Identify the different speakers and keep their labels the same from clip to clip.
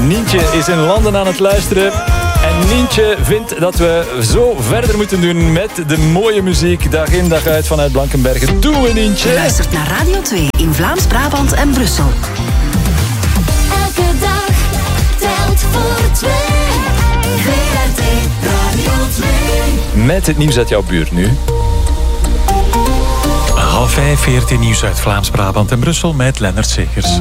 Speaker 1: Nientje is in Landen aan het luisteren. En Nientje vindt dat we zo verder moeten doen met de mooie muziek. Dag in dag uit vanuit Blankenberge. Doen we, Nientje?
Speaker 2: Je luistert naar Radio 2 in Vlaams-Brabant en Brussel.
Speaker 3: Elke dag telt voor twee. VRT Radio 2.
Speaker 1: Met het nieuws uit jouw buurt nu.
Speaker 4: 4:30 VRT Nieuws uit Vlaams-Brabant en Brussel met Lennart Segers.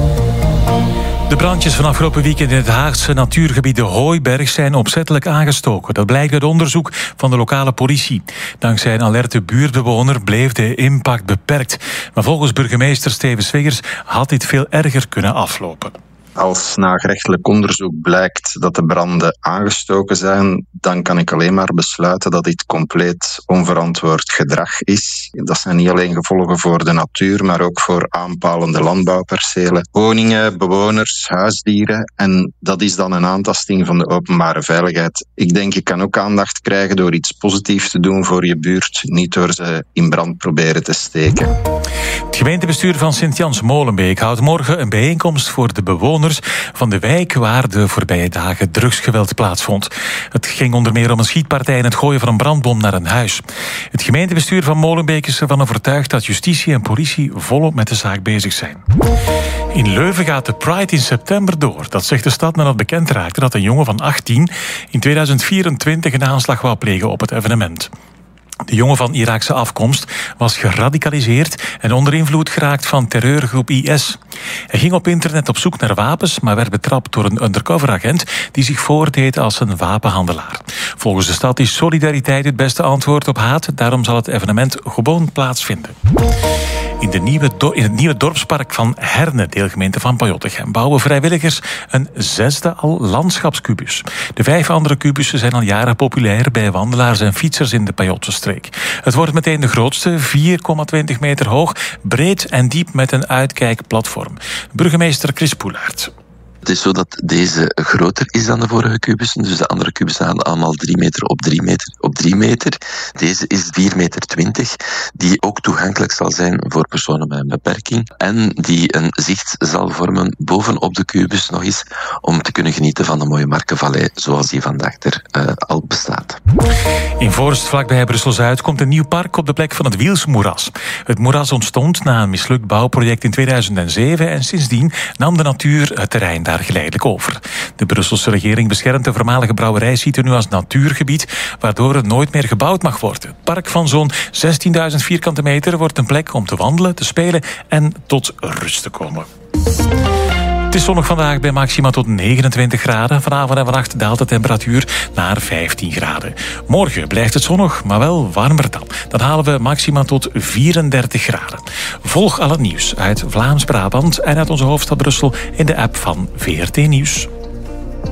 Speaker 4: De brandjes van afgelopen weekend in het Haagse natuurgebied de Hooiberg zijn opzettelijk aangestoken. Dat blijkt uit onderzoek van de lokale politie. Dankzij een alerte buurtbewoner bleef de impact beperkt. Maar volgens burgemeester Steven Swiggers had dit veel erger kunnen aflopen.
Speaker 5: Als na gerechtelijk onderzoek blijkt dat de branden aangestoken zijn, dan kan ik alleen maar besluiten dat dit compleet onverantwoord gedrag is. Dat zijn niet alleen gevolgen voor de natuur, maar ook voor aanpalende landbouwpercelen, woningen, bewoners, huisdieren. En dat is dan een aantasting van de openbare veiligheid. Ik denk, je kan ook aandacht krijgen door iets positiefs te doen voor je buurt, niet door ze in brand proberen te steken.
Speaker 4: Het gemeentebestuur van Sint-Jans-Molenbeek houdt morgen een bijeenkomst voor de bewoners van de wijk waar de voorbije dagen drugsgeweld plaatsvond. Het ging onder meer om een schietpartij en het gooien van een brandbom naar een huis. Het gemeentebestuur van Molenbeek is ervan overtuigd dat justitie en politie volop met de zaak bezig zijn. In Leuven gaat de Pride in september door. Dat zegt de stad nadat bekend raakte dat een jongen van 18 in 2024 een aanslag wou plegen op het evenement. De jongen van Iraakse afkomst was geradicaliseerd en onder invloed geraakt van terreurgroep IS. Hij ging op internet op zoek naar wapens, maar werd betrapt door een undercoveragent die zich voordeed als een wapenhandelaar. Volgens de stad is solidariteit het beste antwoord op haat, daarom zal het evenement gewoon plaatsvinden. In het nieuwe dorpspark van Herne, deelgemeente van Pajottegem, bouwen vrijwilligers een 6e landschapskubus. De 5 andere kubussen zijn al jaren populair bij wandelaars en fietsers in de Pajottenstreek. Het wordt meteen de grootste, 4,20 meter hoog, breed en diep met een uitkijkplatform. Burgemeester Chris Poelaert.
Speaker 6: Het is zo dat deze groter is dan de vorige kubussen. Dus de andere kubussen hadden allemaal 3 meter op 3 meter op 3 meter. Deze is 4,20 meter, die ook toegankelijk zal zijn voor personen met een beperking. En die een zicht zal vormen bovenop de kubus nog eens, om te kunnen genieten van de mooie Markenvallei zoals die vandaag er al bestaat.
Speaker 4: In Voorst, vlakbij Brussel-Zuid, komt een nieuw park op de plek van het Wielsmoeras. Het moeras ontstond na een mislukt bouwproject in 2007 en sindsdien nam de natuur het terrein daar geleidelijk over. De Brusselse regering beschermt de voormalige brouwerijsite nu als natuurgebied, waardoor er nooit meer gebouwd mag worden. Het park van zo'n 16.000 vierkante meter wordt een plek om te wandelen, te spelen en tot rust te komen. Het is zonnig vandaag bij maxima tot 29 graden. Vanavond en vannacht daalt de temperatuur naar 15 graden. Morgen blijft het zonnig, maar wel warmer dan. Dan halen we maxima tot 34 graden. Volg al het nieuws uit Vlaams-Brabant en uit onze hoofdstad Brussel in de app van VRT Nieuws.